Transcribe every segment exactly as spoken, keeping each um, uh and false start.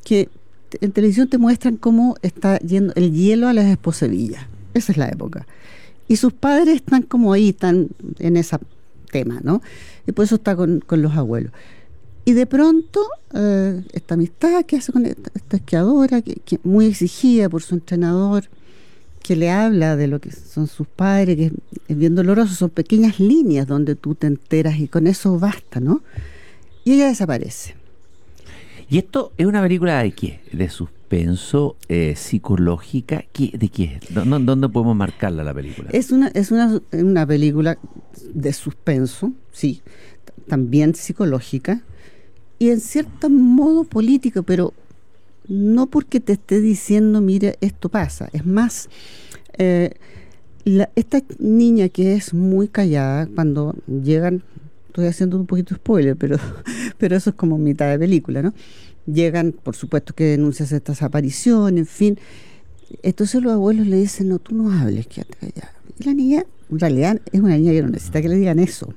que en televisión te muestran cómo está yendo el hielo a las esposevillas. Esa es la época. Y sus padres están como ahí, están en ese tema, ¿no? Y por eso está con, con los abuelos. Y de pronto, eh, esta amistad que hace con esta, esta esquiadora, que, que muy exigida por su entrenador, que le habla de lo que son sus padres, que es, es bien doloroso, son pequeñas líneas donde tú te enteras y con eso basta, ¿no? Y ella desaparece. ¿Y esto es una película de qué? ¿De suspenso, eh, psicológica? ¿Qué, ¿De qué es? ¿Dó- ¿Dónde podemos marcarla la película? Es una, es una, una película de suspenso, sí, t- también psicológica, y en cierto modo político, pero no porque te esté diciendo, mira, esto pasa. Es más, eh, la- esta niña que es muy callada, cuando llegan, estoy haciendo un poquito spoiler, pero, pero eso es como mitad de película, ¿no? Llegan, por supuesto que denuncias estas apariciones, en fin. Entonces los abuelos le dicen, no, tú no hables, quédate callada. Y la niña, en realidad, es una niña que no necesita que le digan eso.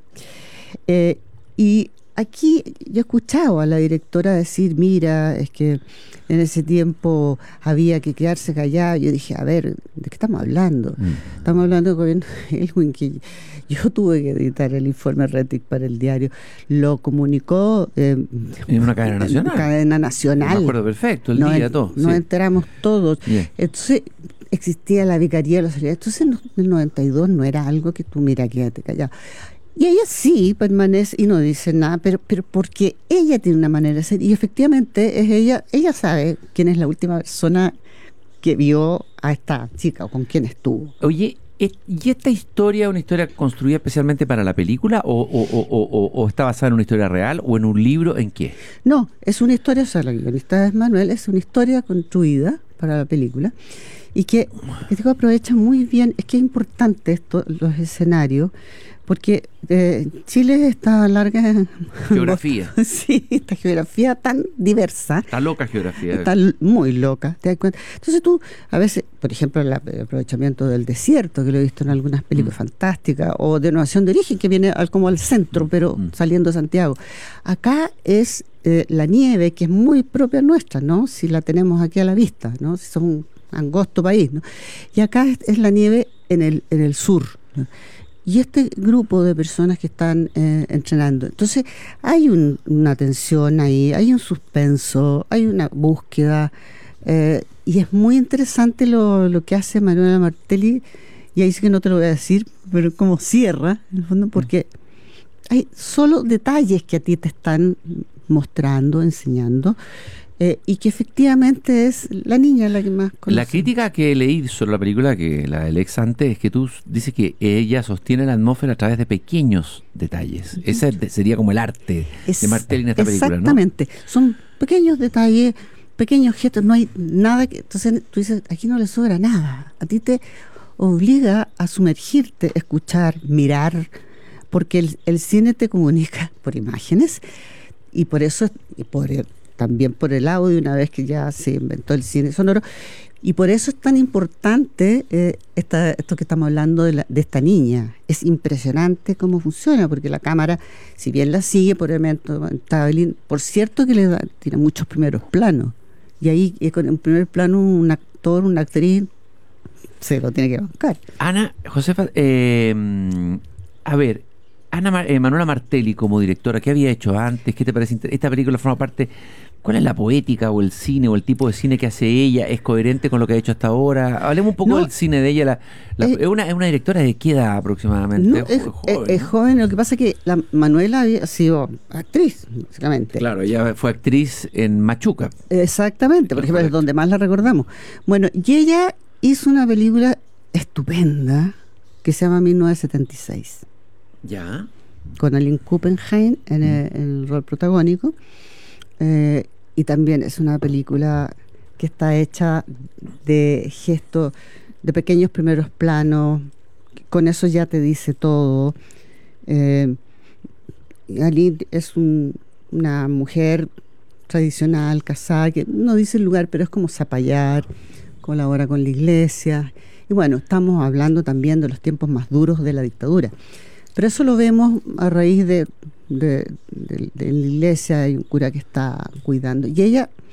Eh, y aquí yo he escuchado a la directora decir, mira, es que en ese tiempo había que quedarse callado. Yo dije, a ver, ¿de qué estamos hablando? Mm. Estamos hablando de gobierno Elwin, que yo tuve que editar el informe Rettig para el diario. Lo comunicó eh, ¿En una cadena nacional? en cadena nacional. Me acuerdo perfecto, el Nos día, en- todo. Nos sí. enteramos todos. Bien. Entonces existía la vicaría de la salud. Entonces en el noventa y dos no era algo que tú, mira, quédate callado. Y ella sí permanece y no dice nada, pero, pero porque ella tiene una manera de ser. Y efectivamente es ella, ella sabe quién es la última persona que vio a esta chica o con quién estuvo. Oye, ¿es- ¿y esta historia es una historia construida especialmente para la película o, o, o, o, o- o está basada en una historia real o en un libro? ¿En qué? No, es una historia, o sea, la guionista es Manuel, es una historia construida para la película y que, que digo, aprovecha muy bien, es que es importante esto, los escenarios, porque eh, Chile está larga Geografía. sí, esta geografía tan diversa, Está loca geografía. está l- muy loca, ¿te das cuenta? Entonces tú, a veces, por ejemplo, el, ap- el aprovechamiento del desierto, que lo he visto en algunas películas Mm. fantásticas, o denominación de origen, que viene al, como al centro, pero Mm. saliendo de Santiago. Acá es eh, la nieve, que es muy propia nuestra, ¿no? Si la tenemos aquí a la vista, ¿no? Si somos un angosto país, ¿no? Y acá es, es la nieve en el, en el sur, ¿no? Y este grupo de personas que están eh, entrenando, entonces hay un- una tensión ahí, hay un suspenso, hay una búsqueda, eh, y es muy interesante lo, lo que hace Manuela Martelli, y ahí sí que no te lo voy a decir, pero como cierra, en el fondo, porque hay solo detalles que a ti te están mostrando, enseñando, eh, y que efectivamente es la niña la que más conoce. La crítica que leí sobre la película, que la del ex ante, es que tú dices que ella sostiene la atmósfera a través de pequeños detalles. Ese de- sería como el arte Es- de Martelli en esta película, ¿no? Exactamente. Son pequeños detalles, pequeños gestos, no hay nada que... Entonces tú dices, aquí no le sobra nada. A ti te obliga a sumergirte, escuchar, mirar, porque el, el cine te comunica por imágenes y por eso, y por el- también por el audio, una vez que ya se inventó el cine sonoro. Y por eso es tan importante eh, esta, esto que estamos hablando de, la- de esta niña. Es impresionante cómo funciona, porque la cámara, si bien la sigue por elemento Tablin, por cierto que le da, tiene muchos primeros planos. Y ahí eh, con un primer plano un actor, una actriz, se lo tiene que bancar. Ana, Josefa, eh, a ver, Ana Mar- eh, Manuela Martelli como directora, ¿qué había hecho antes? ¿Qué te parece? inter- Esta película forma parte... ¿Cuál es la poética o el cine o el tipo de cine que hace ella? ¿Es coherente con lo que ha hecho hasta ahora? Hablemos un poco No, del cine de ella. La, la- eh, es, una, es una directora de qué edad aproximadamente. No, es, Jo- es- joven, es ¿no? joven, lo que pasa es que la Manuela había sido actriz, básicamente. Claro, ella fue actriz en Machuca. Exactamente, por ejemplo, es Correcto. donde más la recordamos. Bueno, y ella hizo una película estupenda que se llama mil novecientos setenta y seis, Ya. con Aline Kuppenheim en el, en el rol protagónico. Eh, y también es una película que está hecha de gestos, de pequeños primeros planos. Con eso ya te dice todo. Eh, Aline es un- una mujer tradicional, casada, que no dice el lugar, pero es como Zapallar, colabora con la iglesia. Y bueno, estamos hablando también de los tiempos más duros de la dictadura. Pero eso lo vemos a raíz de, de, de- de la iglesia, hay un cura que está cuidando. Y ella